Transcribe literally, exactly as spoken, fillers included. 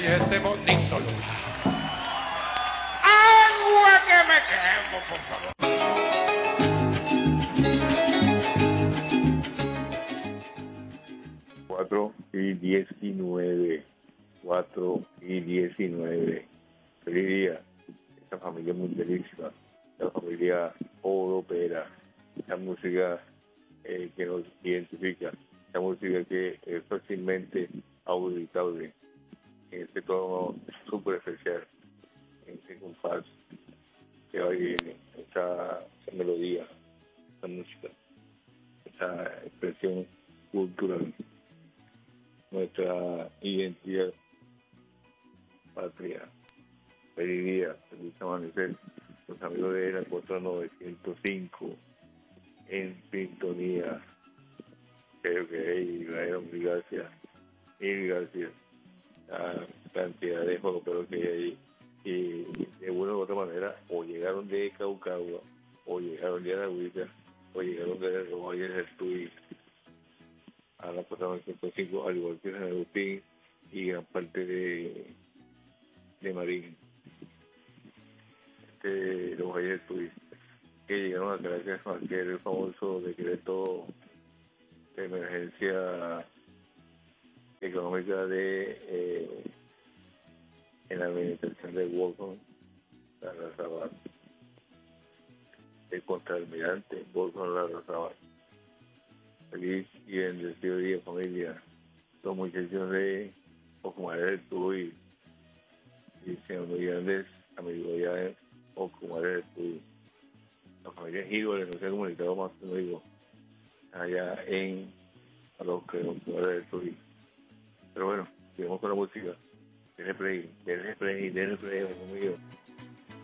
Este bonito lugar. ¡Agua que me quemo, por favor! Cuatro y diecinueve. Cuatro y diecinueve. Feliz día. Esta familia muy bellísima. La familia europea. La música eh, que nos identifica. La música que es fácilmente auditable. En este tono súper especial. En este compás que va y viene. Esa, esa melodía. Esa música. Esa expresión cultural. Nuestra identidad patria. Feliz día, feliz amanecer. Los amigos de la Costa novecientos cinco en sintonía. Creo que hay, mil gracias, mil gracias. La cantidad de juegos, pero que hay, y de una u otra manera, o llegaron de Caucagua, o llegaron de Aragüita, o llegaron de los valles del Tuy a la Costa novecientos cinco, al igual que San Agustín y gran parte de, de Marín, de los valles del Tuy, que llegaron a Caracas a aquel el famoso decreto de emergencia económica de eh, en la administración de Wolfson Larrazábal, el contraalmirante Wolfson Larrazábal. Feliz y bendecido día, familia. Los muchachos de Ocumare del Tuy y señor muy grandes amigos ya de Ocumare del Tuy. La familia Ídoles no se ha comunicado más conmigo allá en a los que Ocumare del Tuy. Pero bueno, sigamos con la música. Denle play, denle play, denle play, amigo mío.